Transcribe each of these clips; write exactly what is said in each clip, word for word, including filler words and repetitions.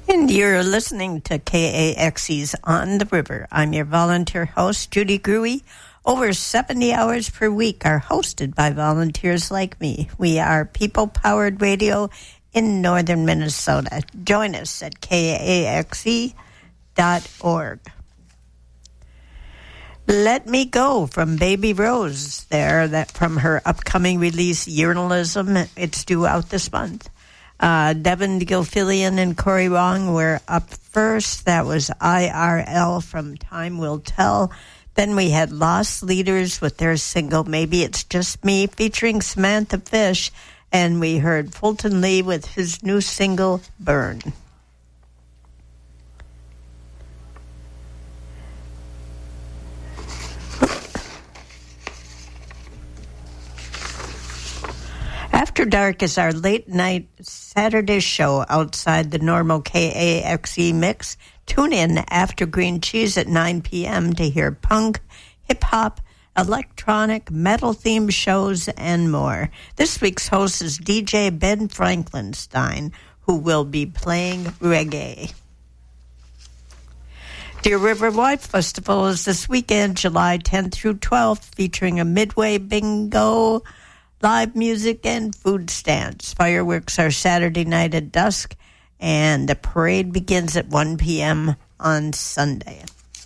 And you're listening to K A X E's On the River. I'm your volunteer host, Judy Gruey. Over seventy hours per week are hosted by volunteers like me. We are people-powered radio in northern Minnesota. Join us at K A X E dot org. Let Me Go from Baby Rose there, that from her upcoming release, Journalism. It's due out this month. Uh, Devin Gilfillian and Corey Wong were up first. That was I R L from Time Will Tell. Then we had Lost Leaders with their single Maybe It's Just Me featuring Samantha Fish. And we heard Fulton Lee with his new single, Burn. After Dark is our late-night Saturday show outside the normal K A X E mix. Tune in after Green Cheese at nine p.m. to hear punk, hip-hop, electronic, metal-themed shows, and more. This week's host is D J Ben Franklinstein, who will be playing reggae. Deer River Wine Festival is this weekend, July tenth through twelfth, featuring a midway bingo, live music, and food stands. Fireworks are Saturday night at dusk, and the parade begins at one p.m. on Sunday.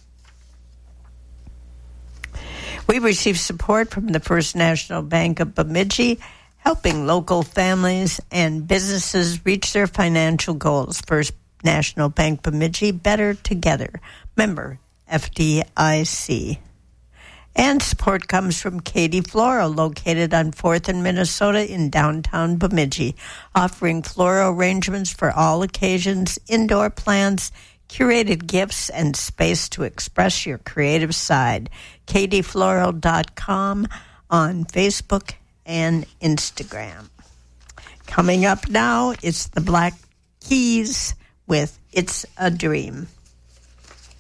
We receive support from the First National Bank of Bemidji, helping local families and businesses reach their financial goals. First National Bank Bemidji, better together. Member F D I C. And support comes from Katie Floral, located on fourth in Minnesota in downtown Bemidji, offering floral arrangements for all occasions, indoor plants, curated gifts, and space to express your creative side. katie floral dot com on Facebook and Instagram. Coming up now, it's the Black Keys with It's a Dream.